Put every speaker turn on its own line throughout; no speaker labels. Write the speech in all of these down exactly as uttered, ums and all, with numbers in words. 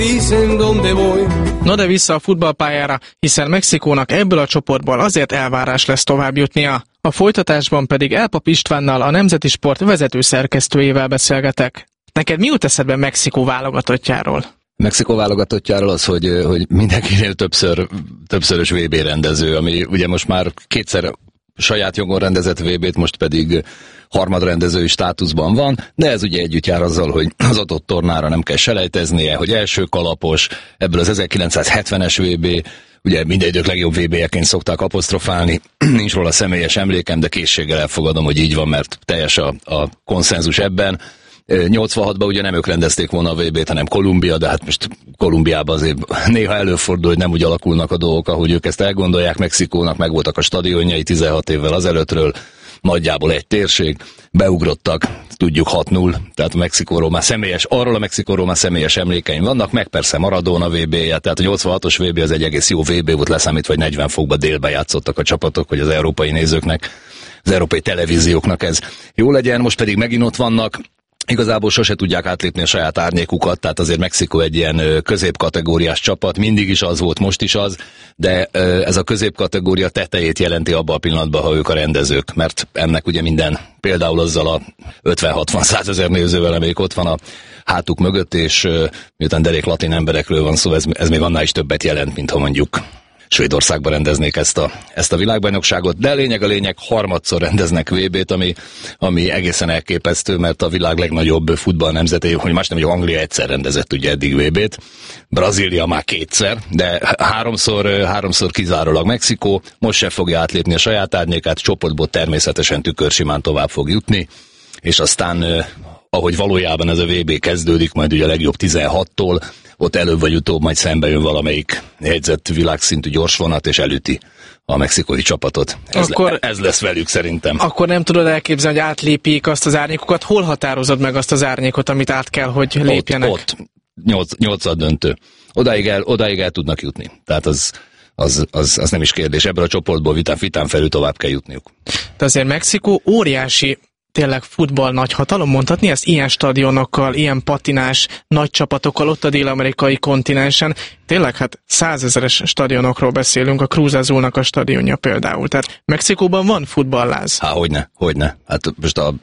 No de vissza a futballpályára, hiszen Mexikónak ebből a csoportból azért elvárás lesz tovább jutnia. A folytatásban pedig Elpap Istvánnal, a Nemzeti Sport vezető szerkesztőjével beszélgetek. Neked mi jut eszedbe Mexikó válogatottjáról?
Mexikó válogatottjáról az, hogy, hogy mindenkinél többször, többszörös vé bé rendező, ami ugye most már kétszer saját jogon rendezett vé bét, most pedig harmadrendezői státuszban van, de ez ugye együtt jár azzal, hogy az adott tornára nem kell selejteznie, hogy első kalapos, ebből az ezerkilencszázhetvenes vé bé, ugye minden idők legjobb vé béjeként szokták apostrofálni, nincs róla személyes emlékem, de készséggel elfogadom, hogy így van, mert teljes a, a konszenzus ebben. nyolcvanhatban ugye nem ők rendezték volna a vé bét, hanem Kolumbia, de hát most Kolumbiában azért néha előfordul, hogy nem úgy alakulnak a dolgok, ahogy ők ezt elgondolják. Mexikónak megvoltak a stadionjai tizenhat évvel azelőttről, nagyjából egy térség, beugrottak, tudjuk hat null, tehát a Mexikóról már személyes, arról a Mexikóról már személyes emlékeim vannak, meg persze Maradona vé béje, tehát a nyolcvanhatos vé bé az egy egész jó vé bé volt, leszámítva, hogy negyven fokba délbe játszottak a csapatok, hogy az európai nézőknek, az európai televízióknak ez jó legyen, most pedig megint ott vannak. Igazából sose tudják átlépni a saját árnyékukat, tehát azért Mexikó egy ilyen középkategóriás csapat, mindig is az volt, most is az, de ez a középkategória tetejét jelenti abban a pillanatban, ha ők a rendezők, mert ennek ugye minden, például azzal a ötven-hatvan-százezer nézővel, amelyik ott van a hátuk mögött, és miután derék latin emberekről van szó, ez, ez még annál is többet jelent, mint ha mondjuk Svédországban rendeznék ezt a, ezt a világbajnokságot, de a lényeg a lényeg, harmadszor rendeznek vé bét, ami, ami egészen elképesztő, mert a világ legnagyobb futball nemzete, hogy más nem, hogy Anglia egyszer rendezett ugye eddig vé bét, Brazília már kétszer, de háromszor, háromszor kizárólag Mexikó, most sem fogja átlépni a saját árnyékát, csoportból természetesen tükörsimán tovább fog jutni, és aztán ahogy valójában ez a vé bé kezdődik, majd ugye a legjobb tizenhattól, ott előbb vagy utóbb majd szembe jön valamelyik jegyzett világszintű gyorsvonat, és elüti a mexikói csapatot. Ez, akkor, le, ez lesz velük szerintem.
Akkor nem tudod elképzelni, hogy átlépik azt az árnyékokat. Hol határozod meg azt az árnyékot, amit át kell, hogy lépjenek?
Ott, ott. Nyolc, nyolcad döntő. Odáig el, odáig el tudnak jutni. Tehát az, az, az, az nem is kérdés. Ebből a csoportból vitán, vitán felül tovább kell jutniuk.
De azért Mexikó óriási, tényleg futball nagy hatalom, mondhatni ezt ilyen stadionokkal, ilyen patinás nagy csapatokkal ott a dél-amerikai kontinensen. Tényleg hát százezeres stadionokról beszélünk, a Cruz Azulnak a stadionja például. Tehát Mexikóban van futballláz.
Há, hogyne, hogyne. Hát most a,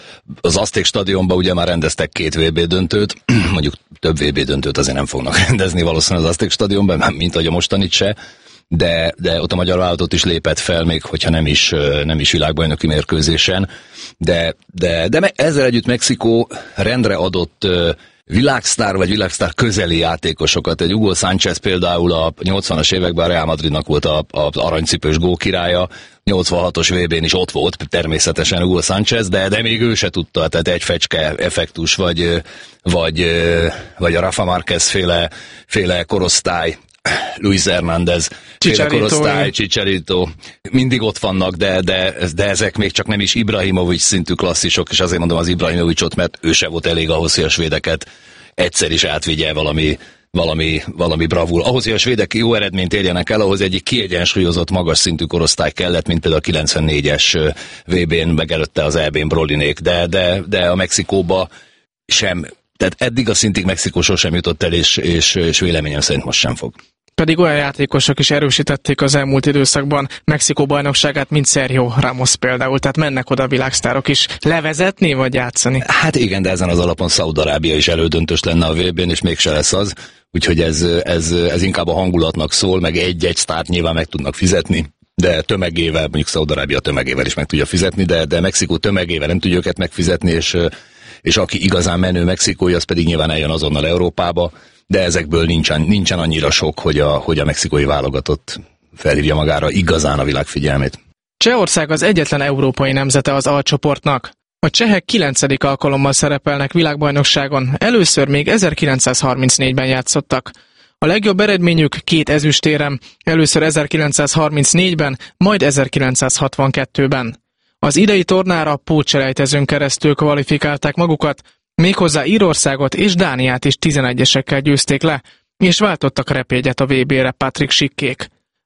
az Azték stadionban ugye már rendeztek két vé bé döntőt, mondjuk több vé bé döntőt azért nem fognak rendezni valószínűleg az Azték stadionban, mint ahogy a mostanit se. De, de ott a magyar vállalatot is lépett fel, még hogyha nem is, nem is világbajnoki mérkőzésen. De, de, de ezzel együtt Mexikó rendre adott világsztár vagy világsztár közeli játékosokat. Egy Hugo Sánchez például a nyolcvanas években a Real Madridnak volt az aranycipős gólkirálya, nyolcvanhatos vé bén is ott volt természetesen Hugo Sánchez, de, de még ő se tudta, tehát egy fecske effektus, vagy, vagy, vagy a Rafa Márquez féle, féle korosztály, Luis Hernández, féle korosztály, Chicharito, mindig ott vannak, de, de, de ezek még csak nem is Ibrahimovic szintű klasszisok, és azért mondom az Ibrahimovicot, mert ő se volt elég ahhoz, hogy a svédeket egyszer is átvigye valami, valami, valami bravúr. Ahhoz, hogy a svédek jó eredményt érjenek el, ahhoz egy kiegyensúlyozott, magas szintű korosztály kellett, mint például a kilencvennégyes vé bén, meg előtte az é bén Brolinék, de, de, de a Mexikóba sem. Tehát eddig a szintig Mexikó sosem jutott el, és, és, és véleményem szerint most sem fog.
Pedig olyan játékosok is erősítették az elmúlt időszakban Mexikó bajnokságát, mint Sergio Ramos például, tehát mennek oda a világsztárok is. Levezetni vagy játszani?
Hát igen, de ezen az alapon Szaúd-Arábia is elődöntős lenne a vé bén, és mégse lesz az, úgyhogy ez, ez, ez inkább a hangulatnak szól, meg egy-egy sztárt nyilván meg tudnak fizetni, de tömegével, mondjuk Szaúd-Arábia tömegével is meg tudja fizetni, de, de Mexikó tömegével nem tudja őket megfizetni, és, és aki igazán menő mexikói, az pedig nyilván eljön azonnal Európába, de ezekből nincsen, nincsen annyira sok, hogy a, hogy a mexikói válogatott felhívja magára igazán a világ figyelmét.
Csehország az egyetlen európai nemzete az A csoportnak. A csehek kilencedik alkalommal szerepelnek világbajnokságon, először még ezerkilencszázharmincnégyben játszottak. A legjobb eredményük két ezüstérem, először ezerkilencszázharmincnégyben, majd ezerkilencszázhatvankettőben. Az idei tornára pótselejtezőn keresztül kvalifikálták magukat, méghozzá Írországot és Dániát is tizenegyesekkel győzték le, és váltottak repégyet a vé bére Patrik Schickkék.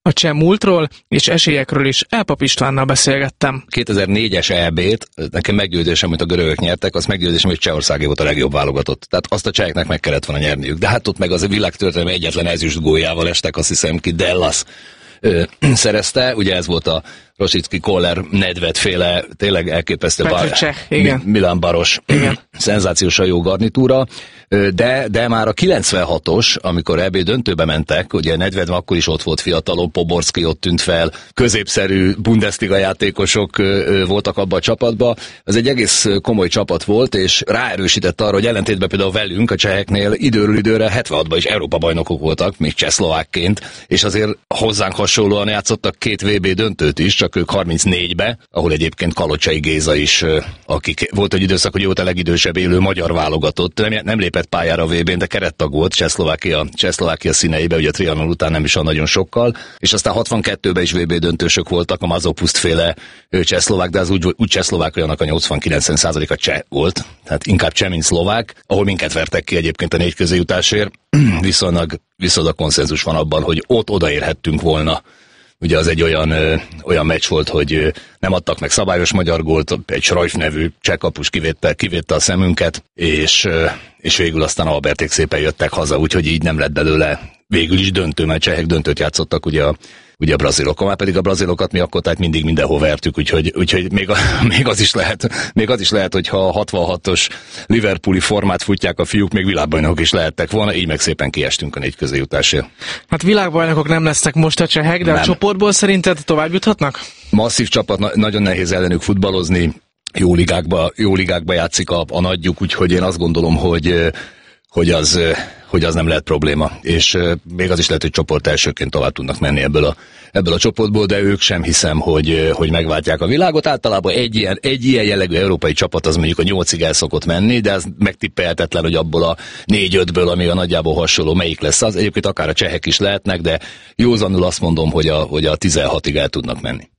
A cseh múltról és esélyekről is Elpap Istvánnal beszélgettem.
kétezer-négyes é bét nekem meggyőzésem, amit a görögök nyertek, az meggyőzésem, hogy Csehországé volt a legjobb válogatott. Tehát azt a cseheknek meg kellett volna nyerniük. De hát ott meg az a világtörténelem egyetlen ezüst góljával estek, azt hiszem ki Dallas ö, szerezte. Ugye ez volt a Rosicki, Koller, Nedved féle, tényleg elképesztő
Petr igen.
Milan Baros, igen. Szenzációsan jó garnitúra, de, de már a kilencvenhatos, amikor é bé döntőbe mentek, ugye Nedved akkor is ott volt fiatalon, Poborski ott tűnt fel, középszerű Bundesliga játékosok voltak abban a csapatban, az egy egész komoly csapat volt, és ráerősített arra, hogy ellentétben például velünk a cseheknél időről időre hetvenhatban is Európa bajnokok voltak, még csehszlovákként, és azért hozzánk hasonlóan játszottak két vé bé döntőt is, csak ők harmincnégybe, ahol egyébként Kalocsai Géza is, akik volt egy időszak, hogy volt a legidősebb élő magyar válogatott, nem, nem lépett pályára a vé bén, de kerettag volt Csehszlovákia, Csehszlovákia színeibe, ugye a Trianon után nem is a nagyon sokkal, és aztán hatvankettőben is vé bé döntősök voltak, a Mazopuszt féle csehszlovák, de az úgy, úgy csehszlovák, hogy annak a nyolcvan-kilencven százaléka cseh volt, tehát inkább cseh, mint szlovák, ahol minket vertek ki egyébként a négy közéjutásért, viszonylag viszonylag konszenzus van abban, hogy ott odaérhettünk volna. Ugye az egy olyan, ö, olyan meccs volt, hogy ö, nem adtak meg szabályos magyar gólt, egy Schreif nevű csekkapus kivétte, kivétte a szemünket, és, ö, és végül aztán Alberték szépen jöttek haza, úgyhogy így nem lett belőle végül is döntő, mert csehek döntőt játszottak ugye a, ugye a brazilok. Már pedig a brazilokat mi akkor tehát mindig mindenhol vertük, úgyhogy, úgyhogy még, a, még, az is lehet, még az is lehet, hogyha a hatvanhatos Liverpooli formát futják a fiúk, még világbajnokok is lehettek volna, így meg szépen kiestünk a négy közéjutásért.
Hát világbajnokok nem lesznek most a csehek, de nem. A csoportból szerinted tovább juthatnak?
Masszív csapat, na- nagyon nehéz ellenük futballozni, jó ligákba, jó ligákba játszik a, a nagyjuk, úgyhogy én azt gondolom, hogy, hogy az... hogy az nem lehet probléma, és uh, még az is lehet, hogy csoport elsőként tovább tudnak menni ebből a, ebből a csoportból, de ők sem hiszem, hogy, uh, hogy megváltják a világot. Általában egy ilyen, egy ilyen jellegű európai csapat az mondjuk a nyolcig el szokott menni, de ez megtippelhetetlen, hogy abból a négy-ötből, ami a nagyjából hasonló, melyik lesz az. Egyébként akár a csehek is lehetnek, de józanul azt mondom, hogy a, hogy a tizenhatig el tudnak menni.